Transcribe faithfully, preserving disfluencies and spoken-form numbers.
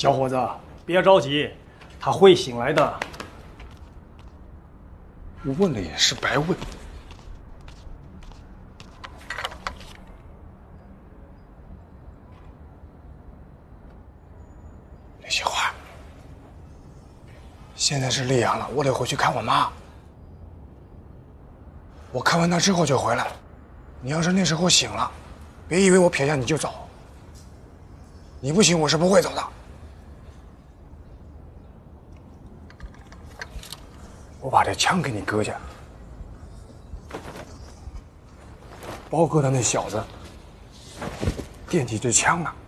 小伙子，别着急，他会醒来的。 我问了也是白问。那些话，现在是溧阳了，我得回去看我妈。我看完她之后就回来。你要是那时候醒了，别以为我撇下你就走。你不行，我是不会走的。我把这枪给你搁下。包哥的那小子惦记这枪呢。